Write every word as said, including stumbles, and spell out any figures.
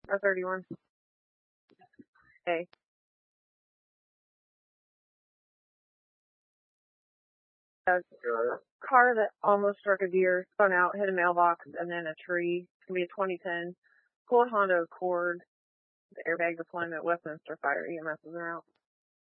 R thirty-one. A. A car that almost struck a deer, spun out, hit a mailbox, and then a tree. It's going to be a twenty ten Ford Honda Accord. The airbag deployment, Westminster Fire E M S is around.